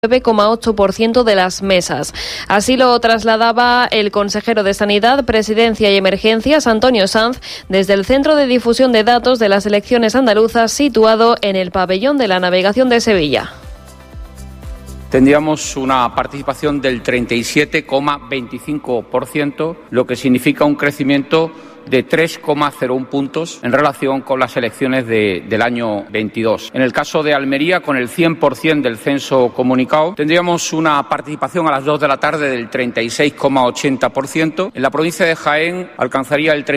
9,8% de las mesas. Así lo trasladaba el consejero de Sanidad, Presidencia y Emergencias, Antonio Sanz, desde el Centro de Difusión de Datos de las Elecciones Andaluzas, situado en el Pabellón de la Navegación de Sevilla. Tendríamos una participación del 37,25%, lo que significa un crecimiento de 3,01 puntos en relación con las elecciones del año 22. En el caso de Almería, con el 100% del censo comunicado, tendríamos una participación a las 2 de la tarde del 36,80%. En la provincia de Jaén alcanzaría el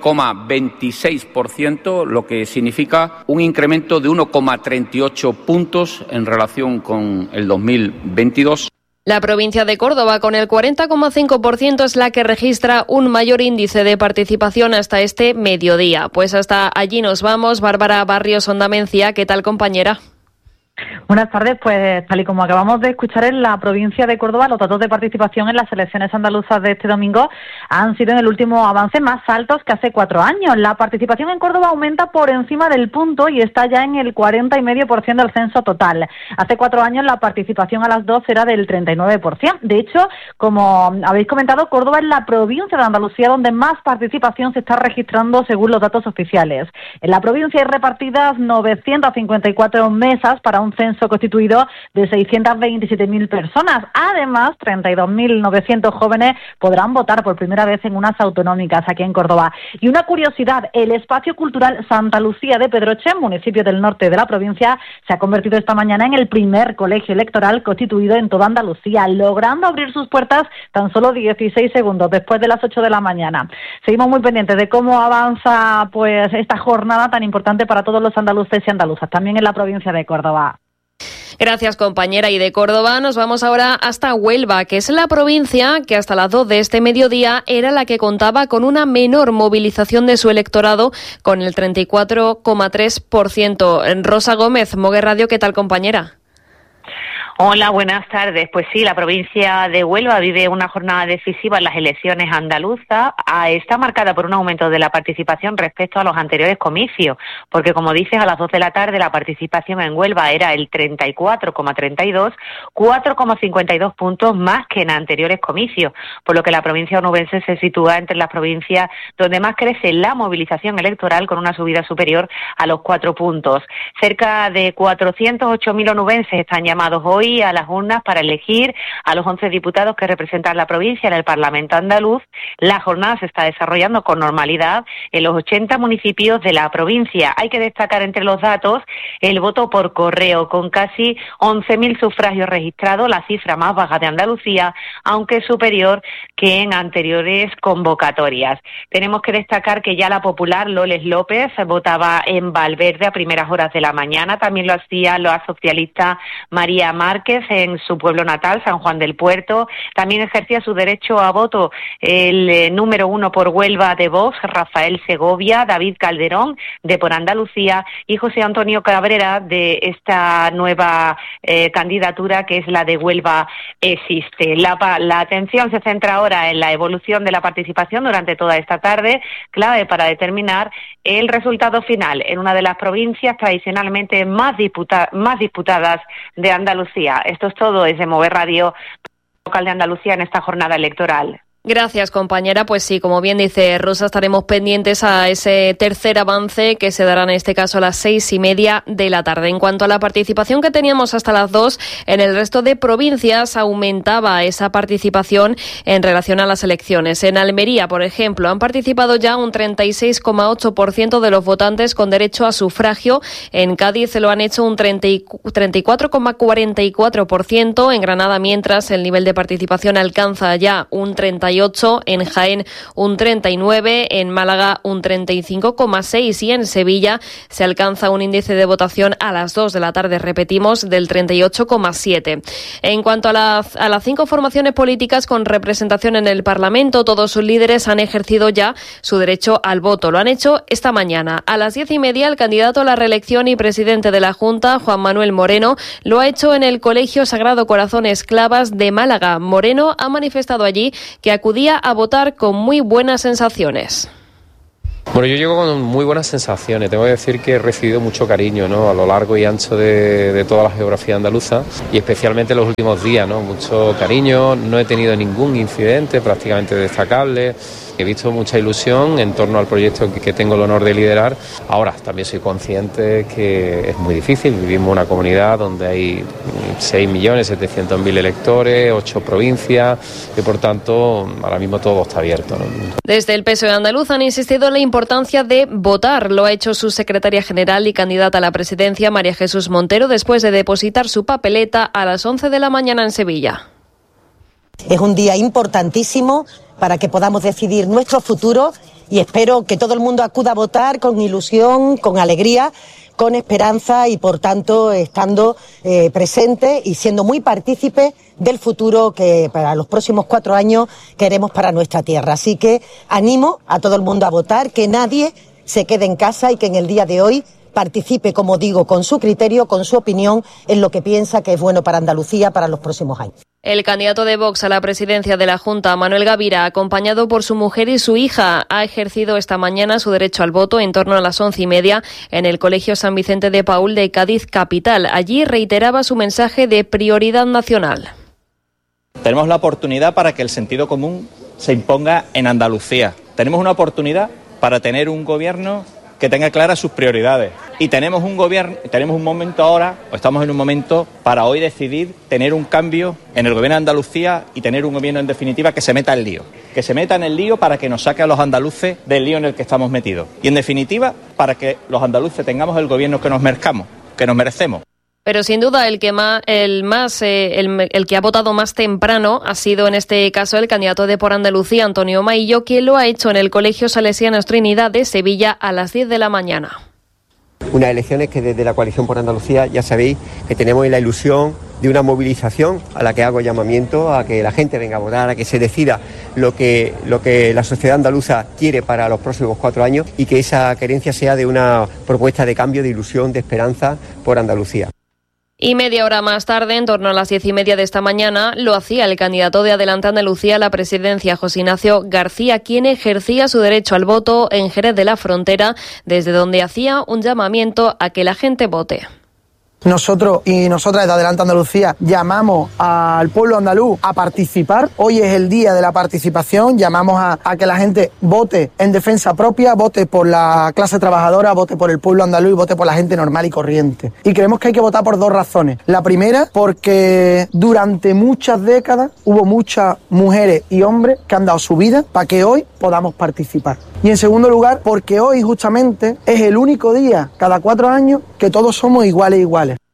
39,26%, lo que significa un incremento de 1,38 puntos en relación con el 2022. La provincia de Córdoba, con el 40,5%, es la que registra un mayor índice de participación hasta este mediodía. Pues hasta allí nos vamos. Bárbara Barrios Ondamencia, ¿qué tal, compañera? Buenas tardes, pues tal y como acabamos de escuchar, en la provincia de Córdoba los datos de participación en las elecciones andaluzas de este domingo han sido en el último avance más altos que hace 4 años. La participación en Córdoba aumenta por encima del punto y está ya en el 40,5% del censo total. Hace 4 años la participación a las 2 era del 39%. De hecho, como habéis comentado, Córdoba es la provincia de Andalucía donde más participación se está registrando según los datos oficiales. En la provincia hay repartidas 954 mesas para un censo constituido de 627.000 personas. Además, 32.900 jóvenes podrán votar por primera vez en unas autonómicas aquí en Córdoba. Y una curiosidad, el espacio cultural Santa Lucía de Pedroche, municipio del norte de la provincia, se ha convertido esta mañana en el primer colegio electoral constituido en toda Andalucía, logrando abrir sus puertas tan solo 16 segundos después de las 8 de la mañana. Seguimos muy pendientes de cómo avanza pues esta jornada tan importante para todos los andaluces y andaluzas, también en la provincia de Córdoba. Gracias, compañera. Y de Córdoba nos vamos ahora hasta Huelva, que es la provincia que hasta las 2 de este mediodía era la que contaba con una menor movilización de su electorado, con el 34,3%. Rosa Gómez, Mogue Radio, ¿qué tal, compañera? Hola, buenas tardes. Pues sí, la provincia de Huelva vive una jornada decisiva en las elecciones andaluzas. Está marcada por un aumento de la participación respecto a los anteriores comicios, porque como dices, a las 2 de la tarde la participación en Huelva era el 34,32, 4,52 puntos más que en anteriores comicios, por lo que la provincia onubense se sitúa entre las provincias donde más crece la movilización electoral, con una subida superior a los 4 puntos. Cerca de 408.000 onubenses están llamados hoy a las urnas para elegir a los 11 diputados que representan la provincia en el Parlamento andaluz. La jornada se está desarrollando con normalidad en los 80 municipios de la provincia. Hay que destacar entre los datos el voto por correo, con casi 11.000 sufragios registrados, la cifra más baja de Andalucía, aunque superior que en anteriores convocatorias. Tenemos que destacar que ya la popular Loles López votaba en Valverde a primeras horas de la mañana. También lo hacía la socialista María Márquez en su pueblo natal, San Juan del Puerto. También ejercía su derecho a voto el número 1 por Huelva de Vox, Rafael Segovia, David Calderón de Por Andalucía y José Antonio Cabrera de esta nueva candidatura que es la de Huelva Existe. La atención se centra ahora en la evolución de la participación durante toda esta tarde, clave para determinar el resultado final en una de las provincias tradicionalmente más disputadas de Andalucía. Esto es todo desde Mover Radio local de Andalucía en esta jornada electoral. Gracias, compañera. Pues sí, como bien dice Rosa, estaremos pendientes a ese tercer avance que se dará en este caso a las 6:30 de la tarde. En cuanto a la participación que teníamos hasta las 2, en el resto de provincias aumentaba esa participación en relación a las elecciones. En Almería, por ejemplo, han participado ya un 36,8% de los votantes con derecho a sufragio. En Cádiz lo han hecho un 34,44%. En Granada, mientras, el nivel de participación alcanza ya un 38%. En Jaén un 39%, en Málaga un 35,6% y en Sevilla se alcanza un índice de votación a las 2 de la tarde, repetimos, del 38,7%. En cuanto a las 5 formaciones políticas con representación en el Parlamento, todos sus líderes han ejercido ya su derecho al voto. Lo han hecho esta mañana. A las 10:30 el candidato a la reelección y presidente de la Junta, Juan Manuel Moreno, lo ha hecho en el Colegio Sagrado Corazón Esclavas de Málaga. Moreno ha manifestado allí que acudía a votar con muy buenas sensaciones. Bueno, yo llego con muy buenas sensaciones. Tengo que decir que he recibido mucho cariño, ¿no?, a lo largo y ancho de toda la geografía andaluza y especialmente en los últimos días, ¿no? Mucho cariño, no he tenido ningún incidente prácticamente destacable. He visto mucha ilusión en torno al proyecto que tengo el honor de liderar. Ahora, también soy consciente que es muy difícil. Vivimos en una comunidad donde hay 6.700.000 electores, 8 provincias y, por tanto, ahora mismo todo está abierto, ¿no? Desde el PSOE andaluz han insistido en la importancia de votar. Lo ha hecho su secretaria general y candidata a la presidencia, María Jesús Montero, después de depositar su papeleta a las 11 de la mañana en Sevilla. Es un día importantísimo para que podamos decidir nuestro futuro y espero que todo el mundo acuda a votar con ilusión, con alegría, con esperanza y, por tanto, estando presente y siendo muy partícipe del futuro que para los próximos 4 años queremos para nuestra tierra. Así que animo a todo el mundo a votar, que nadie se quede en casa y que en el día de hoy participe, como digo, con su criterio, con su opinión, en lo que piensa que es bueno para Andalucía para los próximos años. El candidato de Vox a la presidencia de la Junta, Manuel Gavira, acompañado por su mujer y su hija, ha ejercido esta mañana su derecho al voto en torno a las 11:30 en el Colegio San Vicente de Paúl de Cádiz capital. Allí reiteraba su mensaje de prioridad nacional. Tenemos la oportunidad para que el sentido común se imponga en Andalucía. Tenemos una oportunidad para tener un gobierno que tenga claras sus prioridades. Y tenemos un momento ahora, o estamos en un momento para hoy decidir tener un cambio en el gobierno de Andalucía y tener un gobierno en definitiva que se meta en lío. Que se meta en el lío para que nos saque a los andaluces del lío en el que estamos metidos. Y en definitiva, para que los andaluces tengamos el gobierno que nos merecemos. Pero sin duda el que ha votado más temprano ha sido en este caso el candidato de Por Andalucía, Antonio Maillo, quien lo ha hecho en el Colegio Salesianos Trinidad de Sevilla a las 10 de la mañana. Unas elecciones que desde la Coalición Por Andalucía ya sabéis que tenemos la ilusión de una movilización a la que hago llamamiento a que la gente venga a votar, a que se decida lo que la sociedad andaluza quiere para los próximos 4 años y que esa querencia sea de una propuesta de cambio, de ilusión, de esperanza por Andalucía. Y media hora más tarde, en torno a las 10:30 de esta mañana, lo hacía el candidato de Adelante Andalucía a la presidencia, José Ignacio García, quien ejercía su derecho al voto en Jerez de la Frontera, desde donde hacía un llamamiento a que la gente vote. Nosotros y nosotras de Adelante Andalucía llamamos al pueblo andaluz a participar. Hoy es el día de la participación. Llamamos a que la gente vote en defensa propia, vote por la clase trabajadora, vote por el pueblo andaluz y vote por la gente normal y corriente. Y creemos que hay que votar por 2 razones. La primera, porque durante muchas décadas hubo muchas mujeres y hombres que han dado su vida para que hoy podamos participar. Y en segundo lugar, porque hoy justamente es el único día cada 4 años que todos somos iguales.